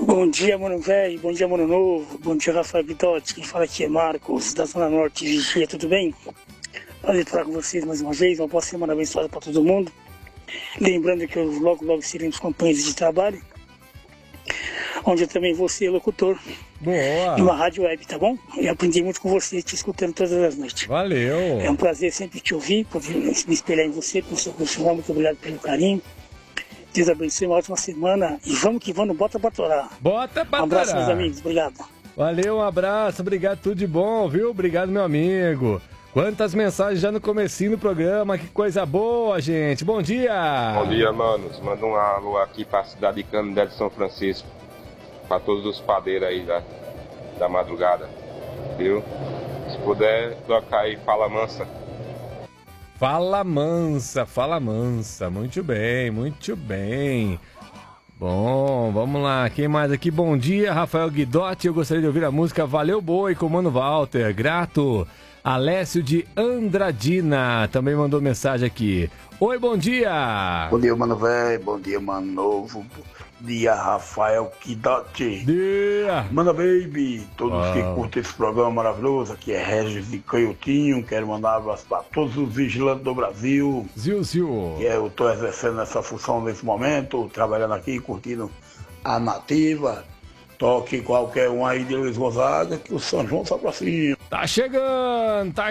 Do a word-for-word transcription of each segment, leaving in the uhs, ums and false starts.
Bom dia, mano velho, bom dia, mano novo, bom dia, Rafael Guidotti, quem fala aqui é Marcos, da Zona Norte de Vigia, tudo bem? Prazer estar com vocês mais uma vez, uma boa semana abençoada para todo mundo. Lembrando que eu logo, logo seremos companheiros de trabalho, onde eu também vou ser locutor. Boa! De uma rádio web, tá bom? Eu aprendi muito com você, te escutando todas as noites. Valeu! É um prazer sempre te ouvir, poder me espelhar em você, com o seu profissional, muito obrigado pelo carinho. Deus abençoe, uma ótima semana e vamos que vamos, bota pra torar. Bota pra torar. Um abraço, meus amigos, obrigado. Valeu, um abraço, obrigado, tudo de bom, viu? Obrigado, meu amigo. Quantas mensagens já no comecinho do programa, que coisa boa, gente. Bom dia! Bom dia, manos. Manda um alô aqui pra cidade de Canindé de São Francisco, pra todos os padeiros aí da, da madrugada, viu? Se puder, tocar aí Fala Mansa. Fala Mansa, Fala Mansa, muito bem, muito bem. Bom, vamos lá, quem mais aqui? Bom dia, Rafael Guidotti, eu gostaria de ouvir a música Valeu Boi com o Mano Walter, grato. Alessio de Andradina também mandou mensagem aqui. Oi, bom dia! Bom dia, mano velho, bom dia, mano novo. Bom dia, Rafael Guidotti. Dia! Manda baby, todos Uau. que curtem esse programa maravilhoso, aqui é Regis de Canhotinho, quero mandar um abraço para todos os vigilantes do Brasil. Ziu, ziu. Que eu estou exercendo essa função nesse momento, trabalhando aqui, curtindo a nativa. Toque qualquer um aí de Luiz Gonzaga, que o São João só pra cima. Tá chegando, tá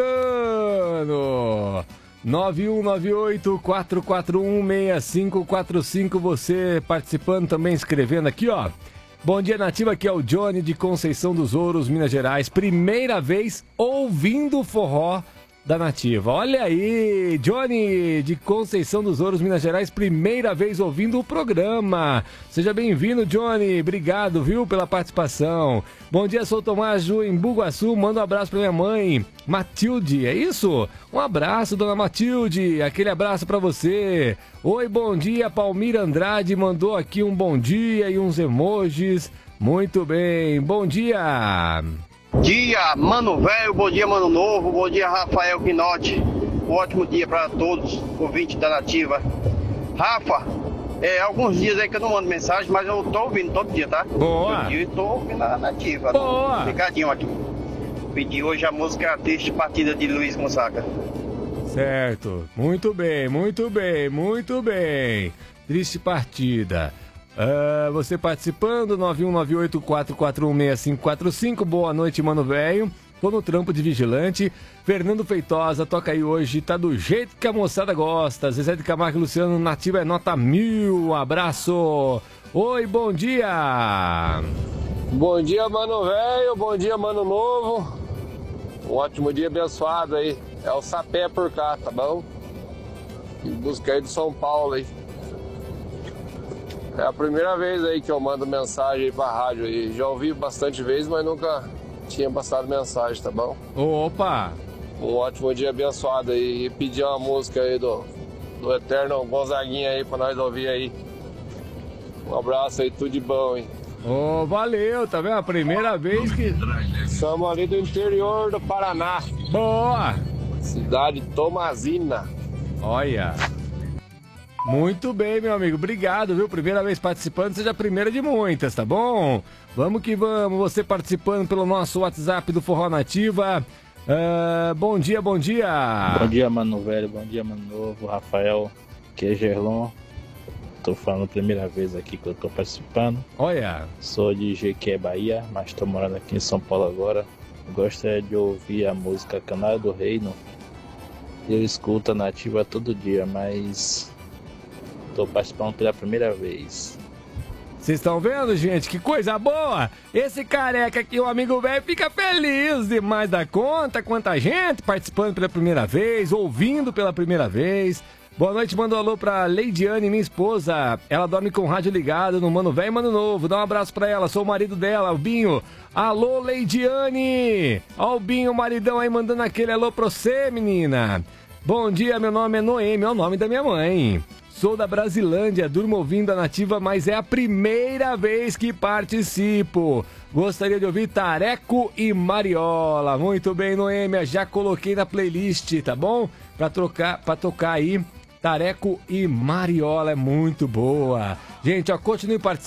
chegando. nove um nove oito, quatro quatro um, seis cinco quatro cinco, você participando também, escrevendo aqui, ó. Bom dia, nativa, aqui é o Johnny de Conceição dos Ouros, Minas Gerais. Primeira vez ouvindo forró da nativa. Olha aí, Johnny de Conceição dos Ouros, Minas Gerais, primeira vez ouvindo o programa. Seja bem-vindo, Johnny. Obrigado, viu, pela participação. Bom dia, sou o Tomás Ju, em Bugaçu. Manda um abraço pra minha mãe, Matilde. É isso? Um abraço, dona Matilde. Aquele abraço pra você. Oi, bom dia, Palmira Andrade mandou aqui um bom dia e uns emojis. Muito bem. Bom dia. Dia, mano velho, bom dia, mano novo, bom dia, Rafael Guidotti. Um ótimo dia para todos, ouvintes da Nativa. Rafa, é, alguns dias aí que eu não mando mensagem, mas eu tô ouvindo todo dia, tá? Boa! Todo dia eu tô ouvindo a Nativa. Boa! Ligadinho aqui. Pedi hoje a música Triste Partida de Luiz Gonzaga. Certo, muito bem, muito bem, muito bem. Triste partida. Uh, você participando, nove um nove oito, quatro quatro um, seis cinco quatro cinco. Boa noite, mano velho. Tô no trampo de vigilante. Fernando Feitosa toca aí hoje, tá do jeito que a moçada gosta. Zezé de Camargo e Luciano, nativa é nota mil. Abraço. Oi, bom dia. Bom dia, mano velho. Bom dia, mano novo. Um ótimo dia abençoado aí. É o Sapé por cá, tá bom? E busca aí do São Paulo aí. É a primeira vez aí que eu mando mensagem aí pra rádio aí. Já ouvi bastante vezes, mas nunca tinha passado mensagem, tá bom? Opa! Um ótimo dia abençoado aí. E pedir uma música aí do, do Eterno Gonzaguinha aí pra nós ouvir aí. Um abraço aí, tudo de bom, hein? Ô, oh, valeu, tá vendo? A primeira vez que... Estamos ali do interior do Paraná. Boa! Cidade Tomazina. Olha... Muito bem, meu amigo. Obrigado, viu? Primeira vez participando, seja a primeira de muitas, tá bom? Vamos que vamos. Você participando pelo nosso WhatsApp do Forró Nativa. Uh, bom dia, bom dia. Bom dia, mano velho. Bom dia, mano novo. Rafael, que é Gerlon. Tô falando a primeira vez aqui que eu tô participando. Olha. Sou de Jequié, Bahia, mas tô morando aqui em São Paulo agora. Gosto de ouvir a música Canário do Reino. Eu escuto a Nativa todo dia, mas... tô participando pela primeira vez. Vocês estão vendo, gente? Que coisa boa! Esse careca aqui, o amigo velho, fica feliz demais da conta. Quanta gente participando pela primeira vez, ouvindo pela primeira vez. Boa noite, manda um alô pra Leidiane, minha esposa. Ela dorme com o rádio ligado no Mano Velho e Mano Novo. Dá um abraço pra ela, sou o marido dela, o Binho. Alô, Leidiane! Ó o Binho, o maridão aí, mandando aquele alô pra você, menina. Bom dia, meu nome é Noemi, é o nome da minha mãe. Sou da Brasilândia, durmo ouvindo a Nativa, mas é a primeira vez que participo. Gostaria de ouvir Tareco e Mariola. Muito bem, Noêmia, já coloquei na playlist, tá bom? Pra, trocar, pra tocar aí, Tareco e Mariola, é muito boa. Gente, ó, continue participando.